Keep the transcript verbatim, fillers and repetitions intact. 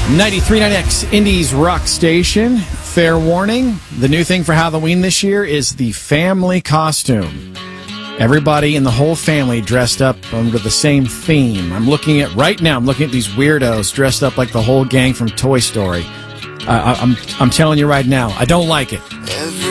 ninety-three point nine X Indies Rock Station. Fair warning, the new thing for Halloween this year is the family costume. Everybody in the whole family dressed up under the same theme. I'm looking at, right now, I'm looking at these weirdos dressed up like the whole gang from Toy Story. Uh, I'm, I'm telling you right now, I don't like it.